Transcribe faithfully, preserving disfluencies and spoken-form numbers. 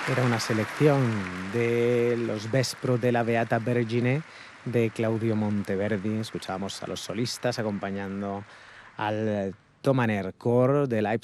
Era una selección de los Vespro de la Beata Vergine de Claudio Monteverdi. Escuchábamos a los solistas acompañando al Thomaner Chor de Leipzig.